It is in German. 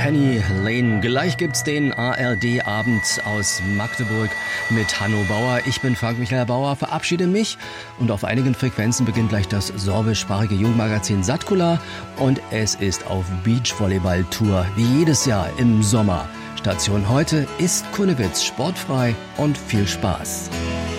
Penny Lane. Gleich gibt's den ARD-Abend aus Magdeburg mit Hanno Bauer. Ich bin Frank-Michael Bauer, verabschiede mich und auf einigen Frequenzen beginnt gleich das sorbischsprachige Jugendmagazin Satkula und es ist auf Beachvolleyball-Tour wie jedes Jahr im Sommer. Station heute ist Kunnewitz, sportfrei und viel Spaß.